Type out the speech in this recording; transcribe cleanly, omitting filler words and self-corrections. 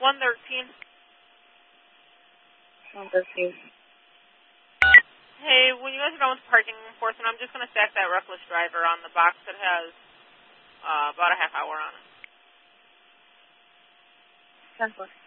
113. 113. Hey, when you guys are done with parking enforcement, I'm just going to stack that reckless driver on the box that has about a half hour on it. 10-4.